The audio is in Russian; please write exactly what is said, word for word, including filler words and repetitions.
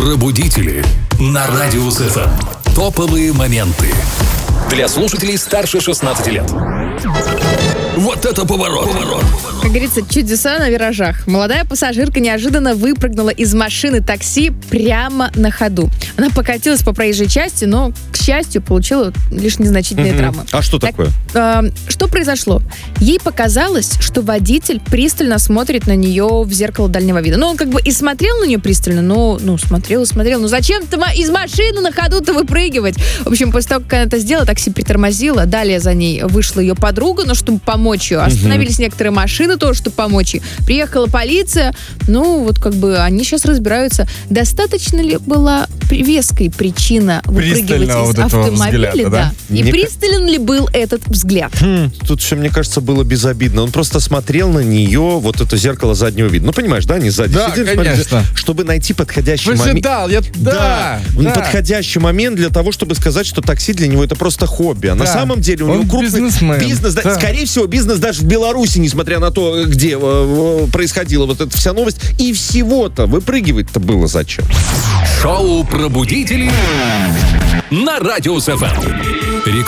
Пробудители на Радио СФМ. Топовые моменты для слушателей старше шестнадцати лет. Вот это поворот! поворот. Как говорится, чудеса на виражах. Молодая пассажирка неожиданно выпрыгнула из машины такси прямо на ходу. Она покатилась по проезжей части, но, к счастью, получила лишь незначительные Мгм. травмы. А что Так, такое? э, что произошло? Ей показалось, что водитель пристально смотрит на нее в зеркало дальнего вида. Ну, он как бы и смотрел на нее пристально, но, ну, смотрел и смотрел. Ну, зачем-то ма- из машины на ходу-то выпрыгивать? В общем, после того, как она это сделала, такси притормозило. Далее за ней вышла ее подруга, ну, чтобы помочь ее. Остановились некоторые машины тоже, чтобы помочь ей. Приехала полиция. Ну, вот как бы они сейчас разбираются, достаточно ли была при- веской причина выпрыгивать Пристального из вот этого автомобиля. взгляда, да? И Мне пристален ли был этот взгляд? Хм, тут все, мне кажется, было безобидно. Он просто смотрел на нее, вот это зеркало заднего вида. Ну, понимаешь, да, они сзади Да, сидели, смотрели, конечно. чтобы найти подходящий момент. Выжидал, я... Да, да. Подходящий момент для того, чтобы сказать, что такси для него это просто хобби. А на Да. самом деле у Он него крупный бизнесмен. бизнес. Да, Да. Скорее всего, бизнес даже в Беларуси, несмотря на то, где э, происходила вот эта вся новость. И всего-то выпрыгивать-то было зачем? Шоу «Пробудители» на Радио СФМ.